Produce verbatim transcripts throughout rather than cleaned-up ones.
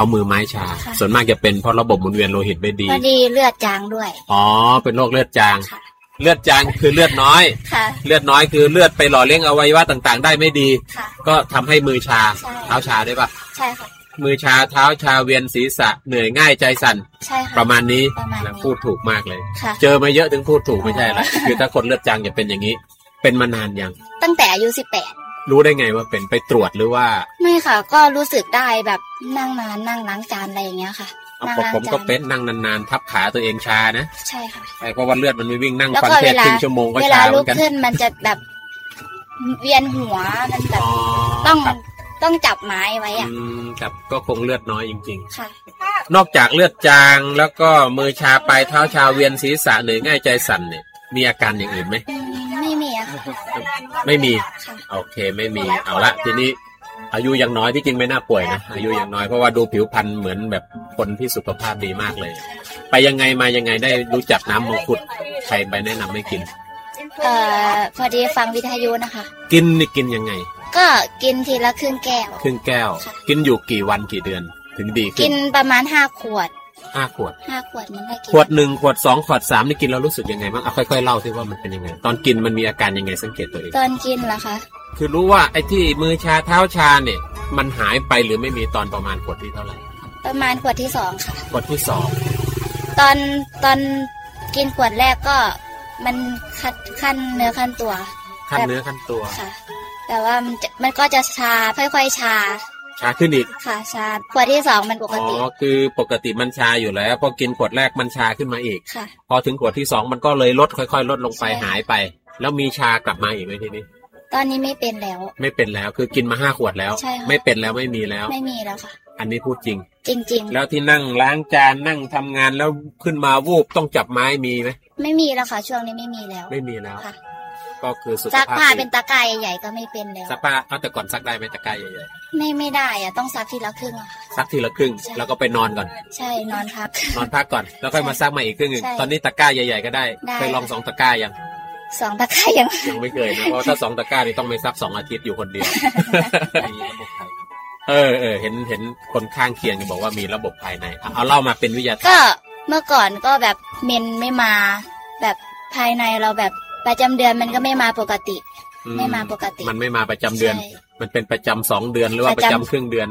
เขามือไม้ชาส่วนมากจะเป็นเพราะระบบหมุนเวียนโลหิตไม่ดีพอดีเลือดจางด้วยอ๋อเป็นโรคเลือดจางเลือดจางคือเลือดน้อยเลือดน้อยคือเลือดไปหล่อเลี้ยงอวัยวะต่างๆได้ไม่ดีก็ทำให้มือชาเท้าชาได้ปะใช่ค่ะมือชาเท้าชาเวียนศีรษะเหนื่อยง่ายใจสั่นใช่ค่ะประมาณนี้แล้วพูดถูกมากเลยเจอมาเยอะถึงพูดถูกไม่ใช่หรอคือถ้าคนเลือดจางจะเป็นอย่างนี้เป็นมานานยังตั้งแต่อายุสิบแปดรู้ได้ไงว่าเป็นไปตรวจหรือว่าไม่ค่ะก็รู้สึกได้แบบนั่งนานนั่งล้างจานอะไรอย่างเงี้ยค่ะผมก็เป็นนั่งนานๆทับขาตัวเองชานะใช่ค่ะเพราะว่าเลือดมันไม่วิ่งนั่งฟังเทศครึ่งชั่วโมงก็ชาเหมือนกันเวลาลุกขึ้นมันจะแบบเวียนหัวมันแบบต้องต้องจับไม้ไว้อ่ะจับก็คงเลือดน้อยจริงๆค่ะนอกจากเลือดจางแล้วก็มือชาปลายเท้าชาเวียนศีรษะเหนื่อยง่ายใจสั่นเนี่ยมีอาการอย่างอื่นไหมไม่มีอะไม่มีโอเคไม่มีเอาละทีนี้อายุยังน้อยที่จริงไม่น่าป่วยนะอายุยังน้อยเพราะว่าดูผิวพรรณเหมือนแบบคนที่สุขภาพดีมากเลยไปยังไงมายังไงได้รู้จักน้ำมังคุดใครไปแนะนำให้กินเอ่อพอดีฟังวิทยุนะคะกินนี่กินยังไงก็กินทีละครึ่งแก้วครึ่งแก้วกินอยู่กี่วันกี่เดือนถึงดีขึ้นกินประมาณห้าขวดห้าขวดห้าขวดนี้ได้กินขวดหนึ่งขวดสองขวดสามนี่กินแล้วรู้สึกยังไงบ้างเอาค่อยๆเล่าสิว่ามันเป็นยังไงตอนกินมันมีอาการยังไงสังเกตตัวเองตอนกินเหรอคะคือรู้ว่าไอ้ที่มือชาเท้าชาเนี่ยมันหายไปหรือไม่มีตอนประมาณขวดที่เท่าไหร่ประมาณขวดที่สองค่ะขวดที่สองตอนตอนกินขวดแรกก็มันขั้นเนื้อขั้นตัวขั้นเนื้อขั้นตัวค่ะแต่ว่ามันมันก็จะชาค่อยๆชาชาขึ้นอีกค่ะชาขวดที่สองมันปกติอ๋อคือปกติมันชาอยู่แล้วพอกินขวดแรกมันชาขึ้นมาอีกค่ะพอถึงขวดที่สองมันก็เลยลดค่อยๆลดลงไปหายไปแล้วมีชากลับมาอีกไหมทีนี้ตอนนี้ไม่เป็นแล้วไม่เป็นแล้วคือกินมาห้าขวดแล้วไม่เป็นแล้วไม่มีแล้วไม่มีแล้วค่ะอันนี้พูดจริงจริงๆแล้วที่นั่งล้างจานนั่งทำงานแล้วขึ้นมาวูบต้องจับไม้มีไหมไม่มีแล้วค่ะช่วงนี้ไม่มีแล้วไม่มีแล้วค่ะก็คือสุขภาพซักผ้าเป็นตะกร้าใหญ่ๆก็ไม่เป็นแล้วซักผ้าเอาแต่ก่อนซักได้ไหมตะกร้าใหญ่ๆไม่ไม่ได้อะต้องซักทีละครึ่งอะซักทีละครึ่งแล้วก็ไปนอนก่อนใช่นอนพักนอนพักก่อนแล้วค่อยมาซักใหม่อีกครึ่งนึงตอนนี้ตะกร้าใหญ่ๆก็ได้เคยลองสองตะกร้ายังสองตะกร้ายังยังไม่เคยนะเพราะถ้าสองตะกร้านี่ต้องไม่ซักสองอาทิตย์อยู่คนเดียวเออเออเห็นเห็นคนข้างเคียงบอกว่ามีระบบภายในเอาเล่ามาเป็นวิทยาศาสตร์ก็เมื่อก่อนก็แบบเมนไม่มาแบบภายในเราแบบประจำเดือนมันก็ไม่มาปกติไม่มาปกติมันไม่มาประจำเดือนมันเป็นประจำสองเดือนหรือว่าประจำครึ่งเดือน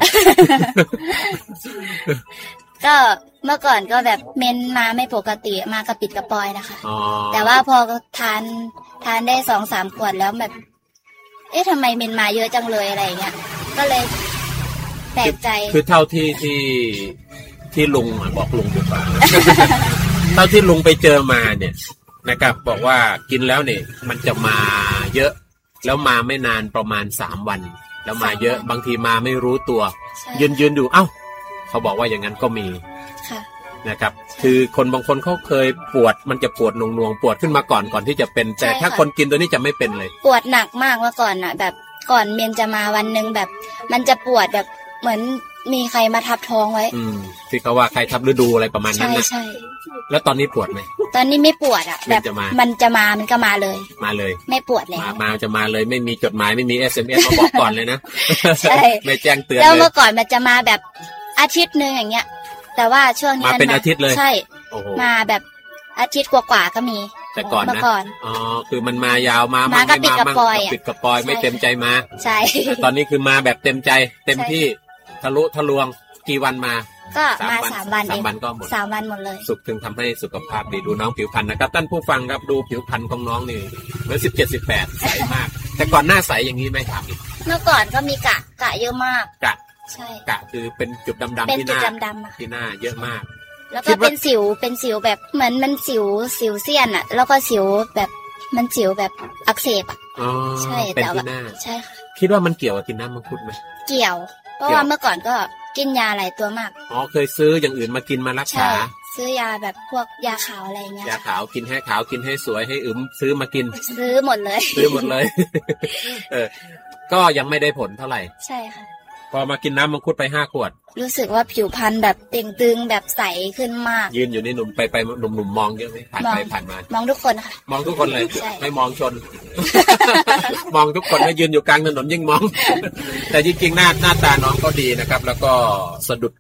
ก็เมื่อก่อนก็แบบเมนมาไม่ปกติมากระปิดกระปอยนะคะแต่ว่าพอทานทานได้สองสามขวดแล้วแบบเอ๊ะทำไมเมนมาเยอะจังเลยอะไรเงี้ยก็เลยแปลกใจคือเท่าที่ที่ที่ลุงบอกลุงดีกว่า เท่าที่ลุงไปเจอมาเนี่ยนะครับบอกว่ากินแล้วเนี่ยมันจะมาเยอะแล้วมาไม่นานประมาณสามวันแล้วมาเยอะบางทีมาไม่รู้ตัวยืนยืนดูเอ้าเขาบอกว่าอย่างนั้นก็มีนะครับคือคนบางคนเขาเคยปวดมันจะปวดหน่วงๆปวดขึ้นมาก่อนก่อนที่จะเป็นแต่ถ้าคนกินตัวนี้จะไม่เป็นเลยปวดหนักมากเมื่อก่อนน่ะแบบก่อนเมนจะมาวันนึงแบบมันจะปวดแบบเหมือนมีใครมาทับท้องไว้อืมที่เขาว่าใครทับฤดูอะไรประมาณนั้นนะใช่แล้วตอนนี้ปวดไหมตอนนี้ไม่ปวดอ่ะแบบมันจะมามันก็มาเลยมาเลยไม่ปวดเลยมามาจะมาเลยไม่มีจดหมายไม่มี เอส เอ็ม เอส มาบอกก่อนเลยนะใช่ไม่แจ้งเตือนเลยแล้วเมื่อก่อนมันจะมาแบบอาทิตย์นึงอย่างเงี้ยแต่ว่าช่วงนี้มาเป็นอาทิตย์เลยใช่มาแบบอาทิตย์กว่าๆก็มีแต่ก่อนนะอ๋อคือมันมายาวมามาก็ปิดกระปอยปิดกระปอยไม่เต็มใจมาใช่ตอนนี้คือมาแบบเต็มใจเต็มที่ทะลุทะลวงกี่วันมาก็มาสามวันเองสามวันก็หมดสามวันหมดเลยสุขถึงทำให้สุขภาพดีดูน้องผิวพรรณนะครับท่านผู้ฟังครับดูผิวพรรณของน้องนี่เหมือนสิบเจ็ดสิบแปดใสมากแต่ก่อนหน้าใสอย่างนี้ไหมถามอีกเมื่อก่อนก็มีกะกะเยอะมากกะใช่กะคือเป็นจุดดำๆที่หน้าที่หน้าเยอะมากแล้วก็เป็นสิวเป็นสิวแบบเหมือนมันสิวสิวเสี้ยนอ่ะแล้วก็สิวแบบมันสิวแบบอักเสบอ่ะอ๋อใช่แต่ว่าใช่ค่ะคิดว่ามันเกี่ยวกับกินน้ำมังคุดไหมเกี่ยวเพราะว่าเมื่อก่อนก็กินยาหลายตัวมากอ๋อเคยซื้ออย่างอื่นมากินมารักษาซื้อยาแบบพวกยาขาวอะไรเงี้ยยาขาวกินให้ขาวกินให้สวยให้อึมซื้อมากินซื้อหมดเลยซื้อหมดเลยเออก็ยังไม่ได้ผลเท่าไหร่ใช่ค่ะพอมากินน้ำมังคุดไปห้าขวดรู้สึกว่าผิวพรรณแบบเต่งตึงแบบใสขึ้นมากยืนอยู่นี่หนุ่มไปไปหนุ่มๆมองเยอะไหมผ่านไปผ่านมามองทุกคนค่ะมองทุกคนเลยไม่มองชนมองทุกคนไม่ยืนอยู่กลางถนนยิ่งมองแต่จริงๆหน้าหน้าตาน้องก็ดีนะครับแล้วก็สะดุด